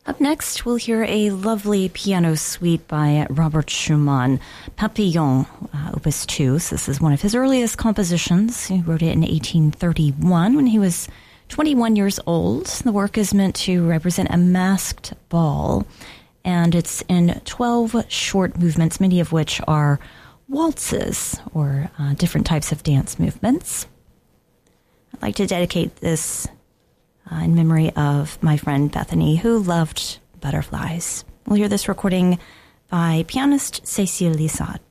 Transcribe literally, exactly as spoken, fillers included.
Up next, we'll hear a lovely piano suite by Robert Schumann, Papillon, uh, Opus two. So this is one of his earliest compositions. He wrote it in eighteen thirty-one when he was twenty-one years old. The work is meant to represent a masked ball, and it's in twelve short movements, many of which are waltzes or uh, different types of dance movements. I'd like to dedicate this Uh, in memory of my friend Bethany, who loved butterflies. We'll hear this recording by pianist Cécile Lissat.